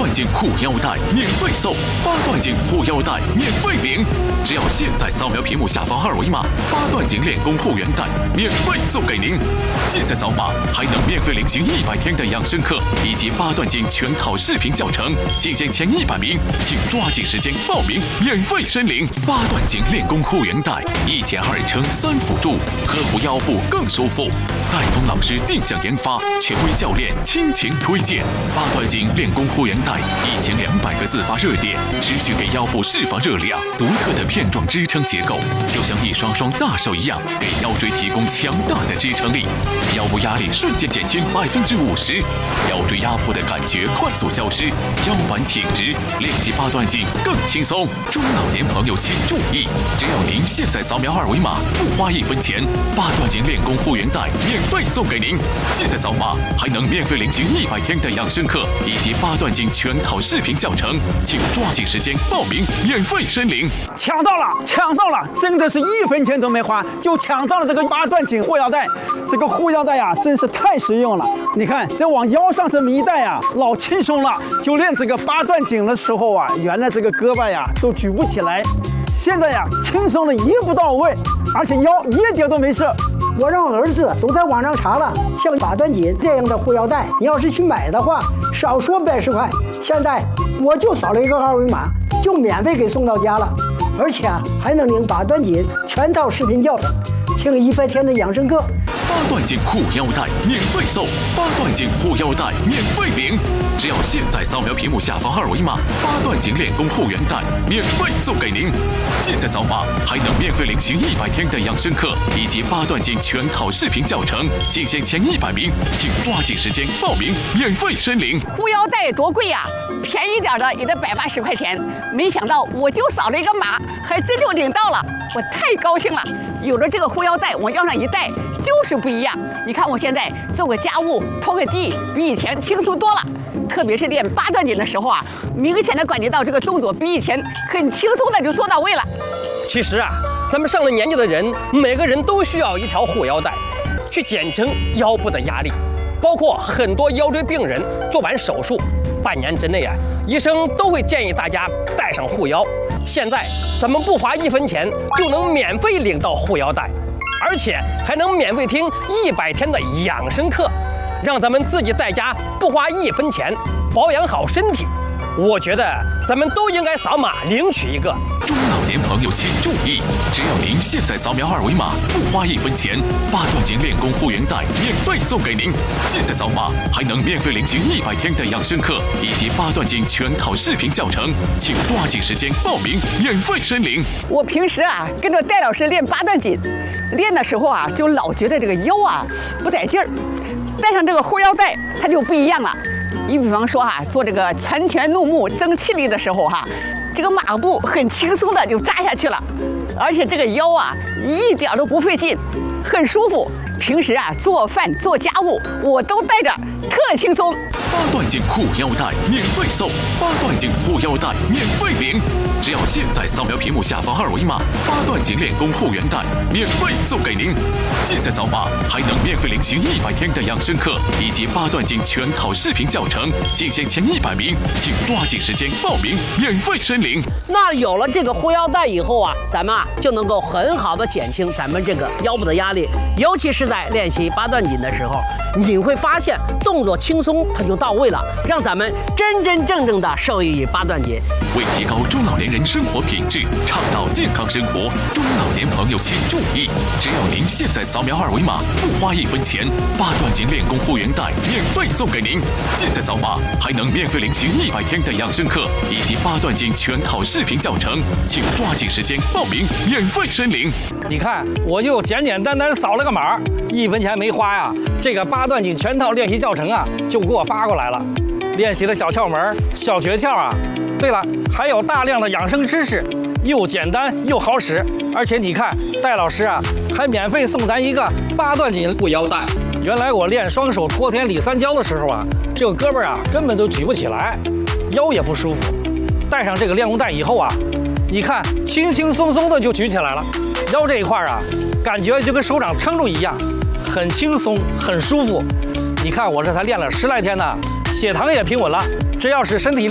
段锦护腰带免费送，八段锦护腰带免费领。只要现在扫描屏幕下方二维码，八段锦练功护原带免费送给您。现在扫码还能免费领取100天的养生课以及八段锦全套视频教程，仅限前100名，请抓紧时间报名，免费申领。八段锦练功护原带1减2乘3辅助，呵护腰部更舒服。戴峰老师定向研发，权威教练倾情推荐。八段锦练功护原带1200个自发热点，持续给腰部释放热量。独特的片状支撑结构，就像一双双大手一样，给腰椎提供强大的支撑力，腰部压力瞬间减轻50%，腰椎压迫的感觉快速消失，腰板挺直，练习八段锦更轻松。中老年朋友请注意，只要您现在扫描二维码，不花1分钱，八段锦练功护原带免费送给您。现在扫码还能免费领取100天的养生课以及八段锦全套视频教程，请抓紧时间报名，免费申领。 抢到了，抢到了！真的是1分钱都没花就抢到了这个八段锦护腰带。这个护腰带呀，真是太实用了。你看，这往腰上这么一戴呀，老轻松了。就练这个八段锦的时候啊，原来这个胳膊呀都举不起来，现在呀轻松的一步到位，而且腰一点都没事。 我让儿子都在网上查了，像八段锦这样的护腰带，你要是去买的话，少说80块。现在我就扫了一个二维码，就免费给送到家了，而且还能领八段锦全套视频教程，听100天的养生课。 八段锦护腰带免费送，八段锦护腰带免费领。只要现在扫描屏幕下方二维码，八段锦练功护原带免费送给您。现在扫码还能免费领取100天的养生课以及八段锦全套视频教程，仅限前100名，请抓紧时间报名，免费申领。 护腰带多贵呀，便宜点的也得180块钱。没想到我就扫了一个码，还真就领到了，我太高兴了。有了这个护腰带，往腰上一戴就是不一样。你看我现在做个家务、拖个地，比以前轻松多了。特别是练八段锦的时候啊，明显的感觉到这个动作比以前很轻松的就做到位了。 其实啊，咱们上了年纪的人，每个人都需要一条护腰带，去减轻腰部的压力。包括很多腰椎病人做完手术，半年之内啊，医生都会建议大家带上护腰。现在咱们不花1分钱就能免费领到护腰带，而且还能免费听100天的养生课，让咱们自己在家不花1分钱保养好身体。我觉得咱们都应该扫码领取一个。 中老年朋友请注意，只要您现在扫描二维码，不花1分钱，八段锦练功护原带免费送给您。现在扫码还能免费领取100天的养生课以及八段锦全套视频教程，请抓紧时间报名，免费申领。 我平时啊跟着戴老师练八段锦，练的时候啊就老觉得这个腰啊不带劲儿，戴上这个护腰带它就不一样了。你比方说做这个拳拳怒目增气力的时候这个马步很轻松的就扎下去了，而且这个腰啊一点都不费劲，很舒服。平时做饭做家务我都带着，特轻松。 八段锦护腰带免费送，八段锦护腰带免费领。只要现在扫描屏幕下方二维码，八段锦练功护原带免费送给您。现在扫码还能免费领取100天的养生课以及八段锦全套视频教程，仅限前100名，请抓紧时间报名，免费申领。 那有了这个护腰带以后啊，咱们就能够很好的减轻咱们这个腰部的压力，尤其是在练习八段锦的时候，你会发现动作轻松，它就到位了，让咱们真真正正的受益于八段锦。 为提高中老年人生活品质，倡导健康生活，中老年朋友请注意，只要您现在扫描二维码，不花1分钱，八段锦练功护原带免费送给您。现在扫码还能免费领取100天的养生课以及八段锦全套视频教程，请抓紧时间报名，免费申领。 你看，我就简简单单扫了个码，1分钱没花呀。这个八段锦全套练习教程啊，就给我发过来了，练习的小窍门、小诀窍啊。对了，还有大量的养生知识，又简单又好使。而且你看，戴老师啊，还免费送咱一个八段锦护腰带。原来我练双手托田里三焦的时候啊，这个胳膊啊根本都举不起来，腰也不舒服。戴上这个练功带以后啊，你看轻轻松松的就举起来了，腰这一块啊，感觉就跟手掌撑住一样，很轻松，很舒服。你看我这才练了10来天呢，血糖也平稳了。只要是身体